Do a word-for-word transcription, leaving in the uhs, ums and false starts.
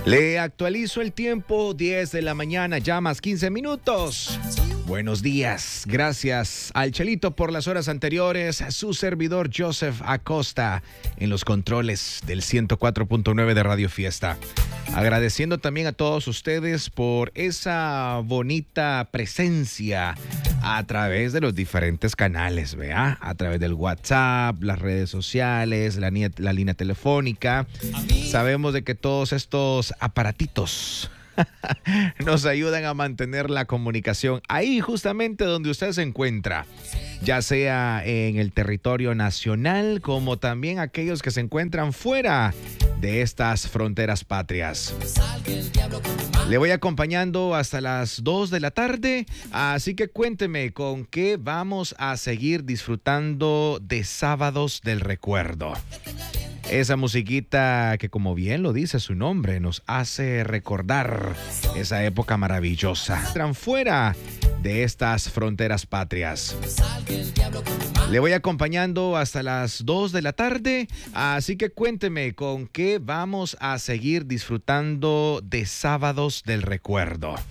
Le actualizo el tiempo, diez de la mañana, ya más quince minutos. Buenos días, gracias al Chelito por las horas anteriores, su servidor Joseph Acosta en los controles del ciento cuatro punto nueve de Radio Fiesta. Agradeciendo también a todos ustedes por esa bonita presencia a través de los diferentes canales, ¿vea? A través del WhatsApp, las redes sociales, la, la línea telefónica. Sabemos de que todos estos aparatitos nos ayudan a mantener la comunicación ahí justamente donde usted se encuentra, ya sea en el territorio nacional como también aquellos que se encuentran fuera de estas fronteras patrias. Le voy acompañando hasta las dos de la tarde, así que cuénteme con qué vamos a seguir disfrutando de Sábados del Recuerdo. Esa musiquita que, como bien lo dice su nombre, nos hace recordar esa época maravillosa. Entran fuera de estas fronteras patrias. Le voy acompañando hasta las dos de la tarde, así que cuénteme con qué vamos a seguir disfrutando de Sábados del Recuerdo.